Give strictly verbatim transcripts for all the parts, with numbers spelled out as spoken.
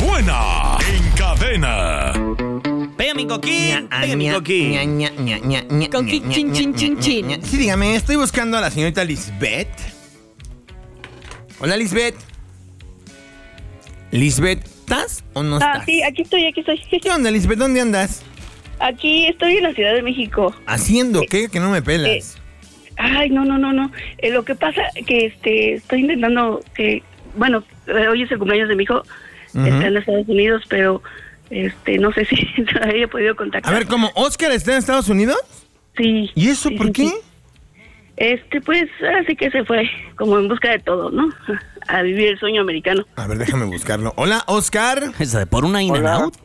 Nochebuena en cadena. Pega mi coquín, pega mi coquín. Coquín, chin, chin, chin, chin. Sí, dígame, estoy buscando a la señorita Lisbeth. Hola, Lisbeth. Lisbeth, ¿estás o no estás? Ah, sí, aquí estoy, aquí estoy. ¿Qué onda, Lisbeth? ¿Dónde andas? Aquí estoy en la Ciudad de México. ¿Haciendo qué? Que no me pelas. Eh, ay, no, no, no, no. Eh, lo que pasa que este estoy intentando que, bueno, eh, hoy es el cumpleaños de mi hijo, Ujú. está en Estados Unidos, pero este no sé si todavía he podido A contactar. ver, ¿cómo? ¿Oscar está en Estados Unidos? Sí. ¿Y eso sí, por sí, qué? sí. Este, pues, así que se fue, como en busca de todo, ¿no? A vivir el sueño americano. A ver, déjame buscarlo. Hola, Oscar. Esa de por una in and out.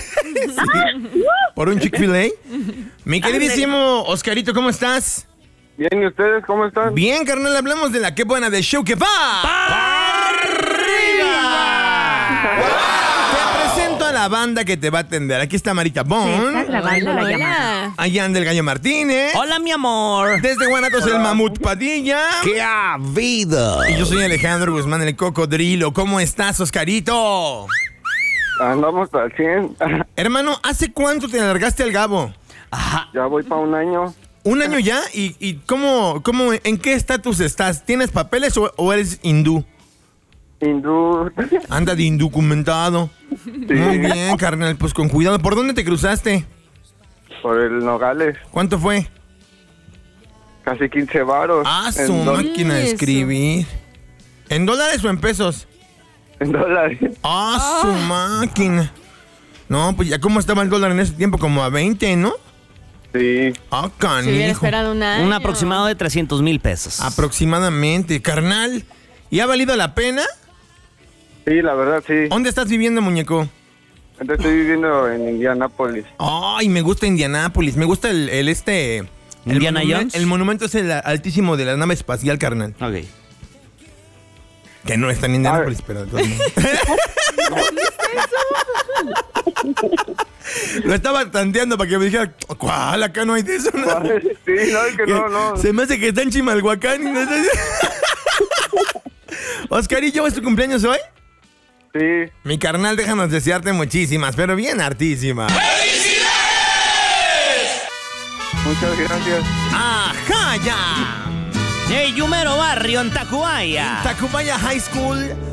¿Por un Chick-fil-A? Mi queridísimo Oscarito, ¿cómo estás? Bien, ¿y ustedes cómo están? Bien, carnal, hablamos de la que buena de show que va. ¡Para arriba! Te presento a la banda que te va a atender. Aquí está Marita Bond. grabando Hola, la llamada. hola. Allá anda el Gallo Martínez. Hola, mi amor. Desde Guanatos el Mamut Padilla. ¡Qué vida! Y yo soy Alejandro Guzmán, el Cocodrilo. ¿Cómo estás, Oscarito? Andamos al cien. Hermano, ¿hace cuánto te largaste al Gabo? Ajá. Ya voy para un año. ¿Un año ya? ¿Y, y cómo, cómo, en qué estatus estás? ¿Tienes papeles o, o eres hindú? Hindú. Anda de indocumentado. Muy bien, carnal, pues con cuidado. ¿Por dónde te cruzaste? Por el Nogales. ¿Cuánto fue? Casi quince varos. Ah, en su do- máquina de Eso. escribir. ¿En dólares o en pesos? En dólares. Ah, su máquina. No, pues ya cómo estaba el dólar en ese tiempo, como a veinte, ¿no? Sí. Ah, Si hubiera canijo. esperado un año. Un aproximado de trescientos mil pesos. Aproximadamente, carnal. ¿Y ha valido la pena? Sí, la verdad, sí. ¿Dónde estás viviendo, muñeco? Entonces estoy viviendo en Indianápolis. Ay, me gusta Indianápolis. Me gusta el, el este... el ¿Indiana monumen- Jones? El monumento es el altísimo de la nave espacial, carnal. Ok. Que no está en Indianápolis, pero... de todos modos. Lo estaba tanteando para que me dijera, ¿cuál? Acá no hay de eso. ¿no? Sí, no, es que Que no, no. Se me hace que está en Chimalhuacán. y no está- Oscarillo, ¿es tu cumpleaños hoy? Sí. Mi carnal, déjanos desearte muchísimas, pero bien hartísimas. Muchas gracias. ¡Ajá, ya! ¡Hey, Yumero Barrio en Tacubaya! Tacubaya High School